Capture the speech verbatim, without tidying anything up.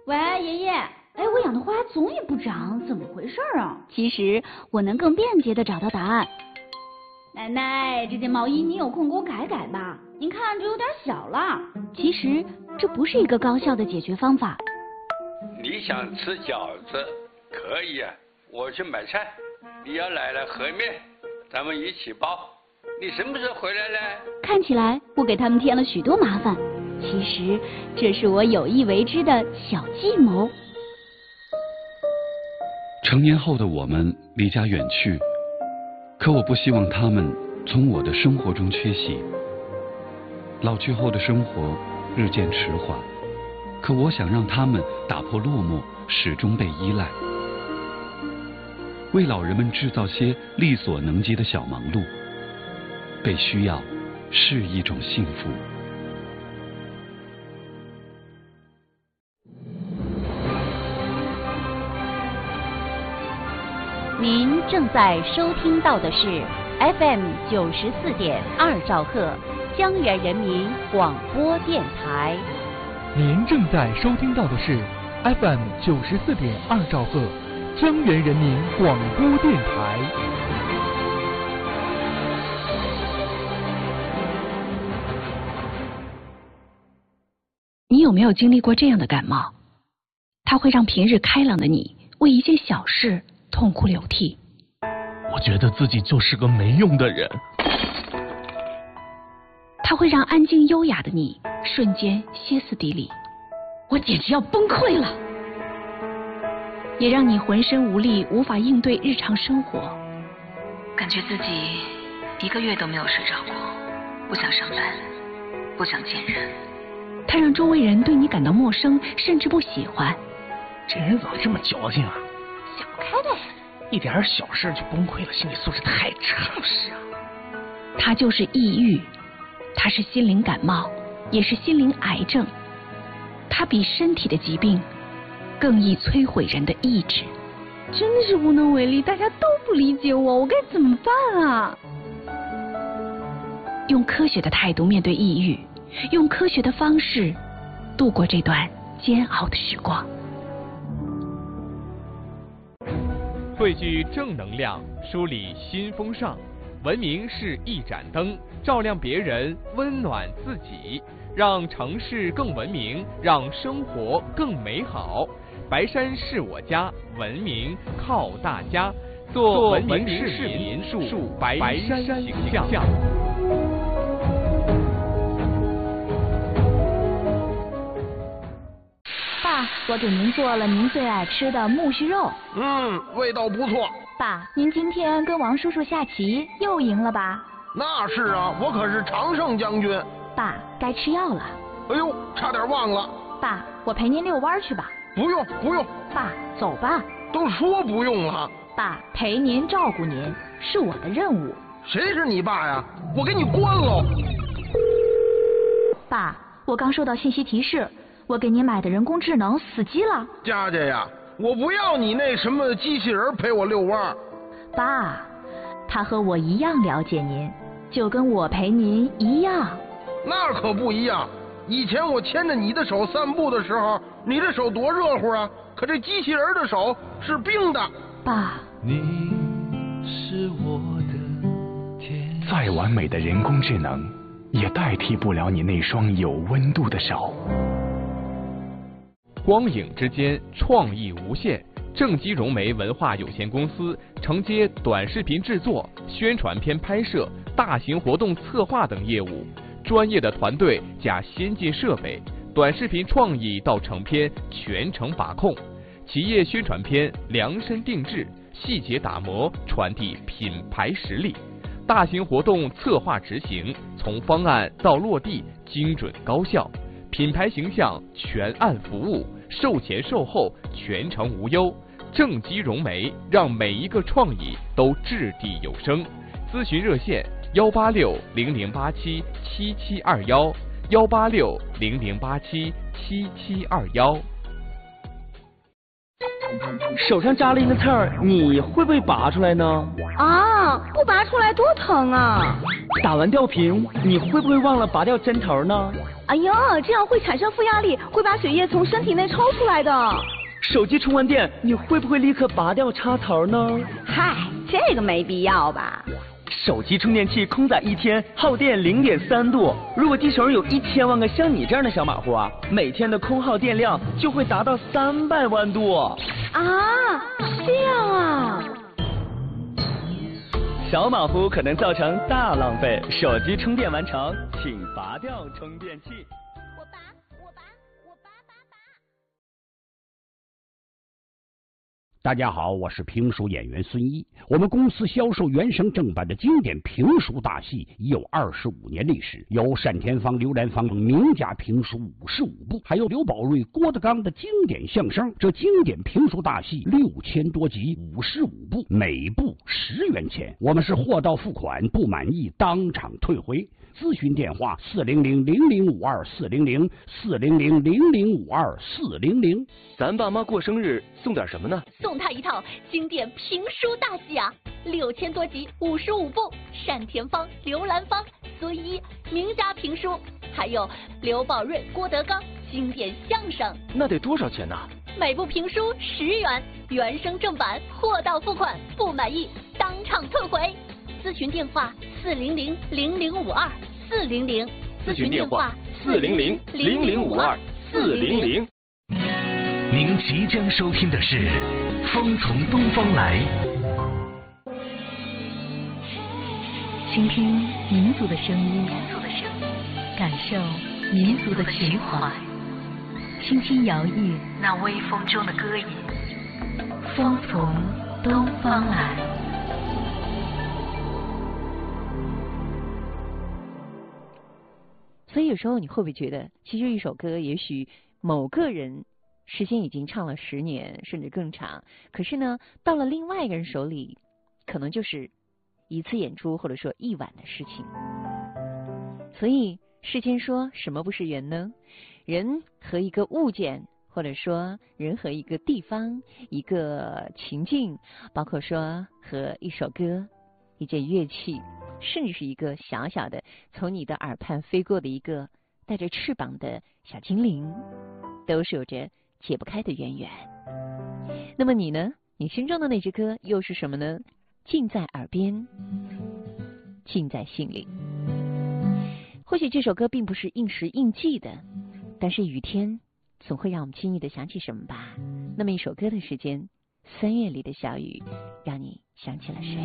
喂，爷爷，哎，我养的花总也不长，怎么回事啊？ 其实我能更便捷的找到答案。 奶奶，这件毛衣你有空给我改改吧，您看这有点小了。 其实这不是一个高效的解决方法。 你想吃饺子可以啊，我去买菜。你要来了和面，咱们一起包。你什么时候回来呢？ 看起来我给他们添了许多麻烦，其实这是我有意为之的小计谋。 成年后的我们离家远去，可我不希望他们从我的生活中缺席。老去后的生活日渐迟缓，可我想让他们打破落寞，始终被依赖。为老人们制造些力所能及的小忙碌，被需要是一种幸福。 您正在收听到的是 F M 九十四点二兆赫江源人民广播电台。 您正在收听到的是 F M 九十四点二兆赫江源人民广播电台。 你有没有经历过这样的感冒？它会让平日开朗的你为一件小事痛哭流涕。 我觉得自己就是个没用的人。 它会让安静优雅的你瞬间歇斯底里。我简直要崩溃了。也让你浑身无力，无法应对日常生活， 感觉自己一个月都没有睡着过，不想上班，不想见人。 它让周围人对你感到陌生，甚至不喜欢。 这人怎么这么矫情啊？ 想不开呗， 一点小事就崩溃了，心理素质太差。 是啊， 它就是抑郁，它是心灵感冒，也是心灵癌症。它比身体的疾病更易摧毁人的意志。 真的是无能为力，大家都不理解我，我该怎么办啊？ 用科学的态度面对抑郁，用科学的方式度过这段煎熬的时光。 汇聚正能量，梳理新风尚。文明是一盏灯，照亮别人，温暖自己，让城市更文明，让生活更美好。白山是我家，文明靠大家。做文明市民，树白山形象。 爸，我给您做了您最爱吃的木须肉。 嗯，味道不错。 爸，您今天跟王叔叔下棋又赢了吧？ 那是啊，我可是常胜将军。 爸，该吃药了。 哎呦，差点忘了。 爸，我陪您遛弯去吧。 不用不用。 爸，走吧。 都说不用了。 爸，陪您照顾您是我的任务。 谁是你爸呀？我给你关喽。 爸，我刚收到信息提示，我给您买的人工智能死机了。 佳佳呀，我不要你那什么机器人陪我遛弯。 爸，他和我一样了解您，就跟我陪您一样。 那可不一样，以前我牵着你的手散步的时候，你的手多热乎啊，可这机器人的手是冰的。 爸， 你是我的天。 再完美的人工智能也代替不了你那双有温度的手。 光影之间，创意无限。正畸融媒文化有限公司承接短视频制作、宣传片拍摄、大型活动策划等业务，专业的团队加先进设备，短视频创意到成片全程把控。企业宣传片量身定制，细节打磨，传递品牌实力。大型活动策划执行，从方案到落地，精准高效。品牌形象全案服务，售前售后全程无忧。正畸融媒让每一个创意都掷地有声。咨询热线：幺八六零零八七七七二幺，幺八六零零八七七七二幺。 手上扎了一个刺儿，你会不会拔出来呢？ 啊，不拔出来多疼啊！ 打完吊瓶，你会不会忘了拔掉针头呢？ 哎呦，这样会产生负压力，会把血液从身体内抽出来的。 手机充完电，你会不会立刻拔掉插头呢？ 嗨，这个没必要吧。 手机充电器空载一天耗电零点三度，如果地球上有一千万个像你这样的小马虎啊，每天的空耗电量就会达到三百万度。 啊，这样啊。 小马虎可能造成大浪费，手机充电完成，请拔掉充电器。 我拔，我拔，我拔拔拔。 大家好，我是评书演员孙一。我们公司销售原声正版的经典评书大戏已有二十五年历史，有单田芳、刘兰芳名家评书五十五部，还有刘宝瑞、郭德纲的经典相声。这经典评书大戏六千多集，五十五部，每部十元钱。我们是货到付款，不满意当场退回。咨询电话：四零零零零五二四零零四零零零零五二四零零。 咱爸妈过生日送点什么呢？ 送他一套经典评书大戏啊，六千多集，五十五部，单田芳、刘兰芳、孙一名家评书，还有刘宝瑞、郭德纲经典相声。 那得多少钱呢？ 每部评书十元，原声正版，货到付款，不满意当场退回。咨询电话：四零零零零五二四零零。 咨询电话：四零零零零五二四零零。 您即将收听的是《风从东方来》， 倾听民族的声音，感受民族的情怀，轻轻摇曳那微风中的歌吟。 风从东方来。 所以有时候你会不会觉得，其实一首歌，也许某个人时间已经唱了十年甚至更长，可是呢，到了另外一个人手里，可能就是一次演出或者说一晚的事情。所以世间说什么不是缘呢？人和一个物件，或者说人和一个地方、一个情境，包括说和一首歌、一件乐器，甚至是一个小小的从你的耳畔飞过的一个带着翅膀的小精灵，都是有着解不开的渊源。那么你呢？你心中的那支歌又是什么呢？近在耳边，近在心里。或许这首歌并不是应时应季的，但是雨天总会让我们轻易的想起什么吧。那么一首歌的时间，三月里的小雨，让你想起了谁？